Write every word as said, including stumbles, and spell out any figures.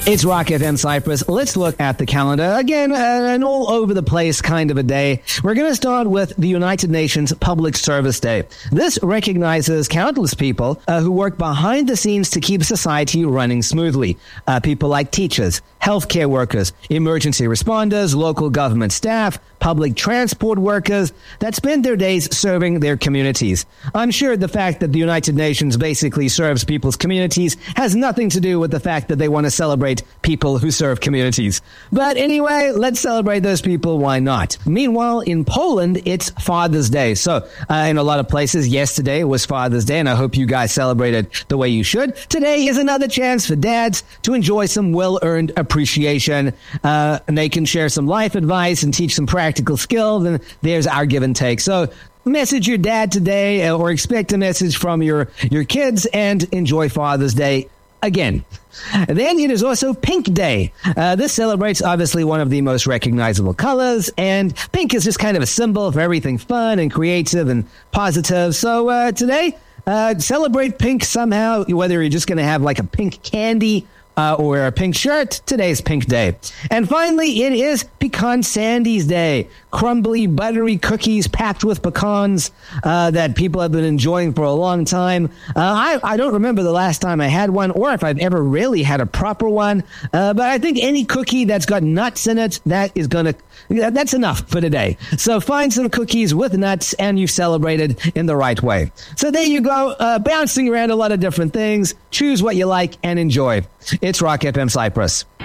It's Rock F M Cyprus. Let's look at the calendar. Again, uh, an all over the place kind of a day. We're going to start with the United Nations Public Service Day. This recognizes countless people uh, who work behind the scenes to keep society running smoothly. Uh, people like teachers, healthcare workers, emergency responders, local government staff, public transport workers that spend their days serving their communities. I'm sure the fact that the United Nations basically serves people's communities has nothing to do with the fact that they want to celebrate people who serve communities. But anyway, let's celebrate those people. Why not? Meanwhile, in Poland, it's Father's Day. So uh, in a lot of places, yesterday was Father's Day, and I hope you guys celebrated the way you should. Today is another chance for dads to enjoy some well-earned appreciation, uh, and they can share some life advice and teach some practical skills, and there's our give and take. So message your dad today, or expect a message from your, your kids, and enjoy Father's Day again. Then it is also Pink Day. Uh, this celebrates obviously one of the most recognizable colors, and pink is just kind of a symbol for everything fun and creative and positive. So uh, today, uh, celebrate pink somehow, whether you're just going to have like a pink candy Uh, or a pink shirt. Today's Pink Day. And finally, it is Pecan Sandies Day. Crumbly, buttery cookies packed with pecans uh, that people have been enjoying for a long time. Uh, I, I don't remember the last time I had one, or if I've ever really had a proper one. Uh, but I think any cookie that's got nuts in it, that is going to, that's enough for today. So find some cookies with nuts, and you've celebrated in the right way. So there you go, uh, bouncing around a lot of different things. Choose what you like and enjoy. It's Rock F M Cyprus.